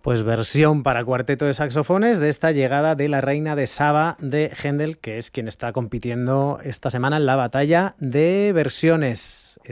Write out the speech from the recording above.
Pues versión para cuarteto de saxofones de esta llegada de la Reina de Saba de Händel, que es quien está compitiendo esta semana en la batalla de versiones.